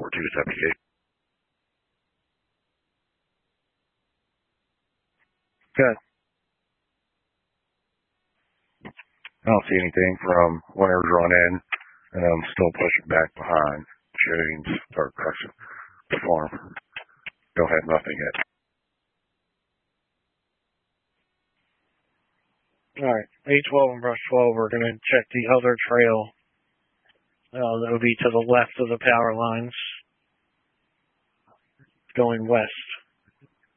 over to Deputy Gate. Good. I don't see anything from Winter's Run In, and I'm still pushing back behind James or Crescent the farm. Don't have nothing yet. Alright, A12 and Brush 12, we're going to check the other trail. That would be to the left of the power lines, going west.